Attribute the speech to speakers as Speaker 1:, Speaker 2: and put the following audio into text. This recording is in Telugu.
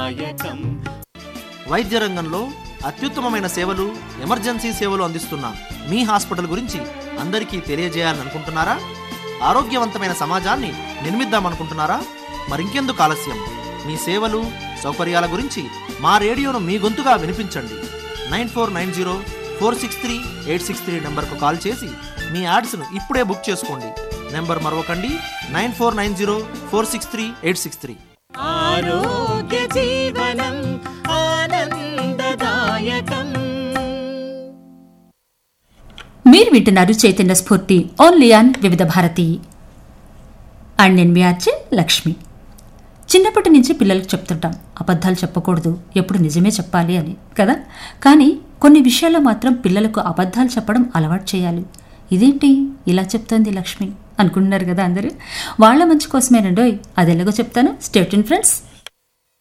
Speaker 1: వైద్య రంగంలో అత్యుత్తమమైన సేవలు, ఎమర్జెన్సీ సేవలు అందిస్తున్న మీ హాస్పిటల్ గురించి అందరికీ తెలియజేయాలనుకుంటున్నారా? ఆరోగ్యవంతమైన సమాజాన్ని నిర్మిద్దామనుకుంటున్నారా? మరింకెందుకు ఆలస్యం? మీ సేవలు, సౌకర్యాల గురించి మా రేడియోను మీ గొంతుగా వినిపించండి. 9490463863 నెంబర్కు కాల్ చేసి మీ యాడ్స్ను ఇప్పుడే బుక్ చేసుకోండి. నెంబర్ మరొకండి, 9490463863.
Speaker 2: ఆరోగ్య జీవనం ఆనందదాయకం.
Speaker 3: మీరు వింటున్నారు చైతన్య స్ఫూర్తి ఓన్లీ ఆన్ వివిధ భారతి. అండ్ నేను మీ ఆర్జే లక్ష్మి. చిన్నప్పటి నుంచి పిల్లలకు చెప్తుంటాం, అబద్ధాలు చెప్పకూడదు, ఎప్పుడు నిజమే చెప్పాలి అని కదా. కానీ కొన్ని విషయాల్లో మాత్రం పిల్లలకు అబద్ధాలు చెప్పడం అలవాటు చేయాలి. ఇదేంటి ఇలా చెప్తోంది లక్ష్మి అనుకుంటున్నారు కదా అందరూ. వాళ్ళ మంచి కోసమేనండోయ్. అది ఎలాగో చెప్తాను. Stay tuned friends.